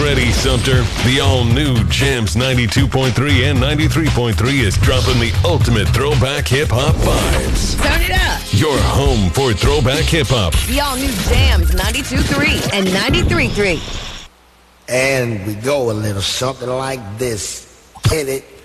ready, Sumter. The all-new Jams 92.3 and 93.3 is dropping the ultimate throwback hip-hop vibes. Turn it up. Your home for throwback hip-hop. The all-new Jams 92.3 and 93.3. And we go a little something like this. Hit it.